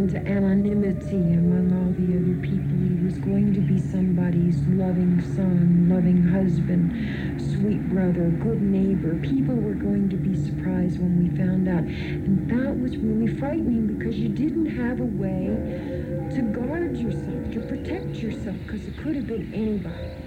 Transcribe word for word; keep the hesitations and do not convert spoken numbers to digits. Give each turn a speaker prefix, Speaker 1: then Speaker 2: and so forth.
Speaker 1: into anonymity among all the other people. He was going to be somebody's loving son, loving husband, sweet brother, good neighbor. People were going to be surprised when we found out. And that was really frightening because you didn't have a way to guard yourself, to protect yourself, because it could have been anybody.